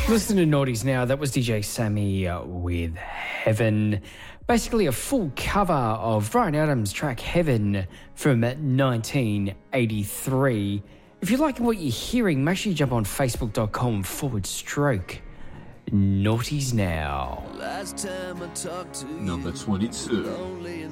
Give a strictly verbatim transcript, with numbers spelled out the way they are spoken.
Listen to Naughties now. That was D J Sammy uh, with Heaven. Basically a full cover of Bryan Adams' track Heaven from nineteen eighty-three. If you're liking what you're hearing, make sure you jump on facebook.com forward stroke Naughties now. Last time I talked to Number you, twenty-two.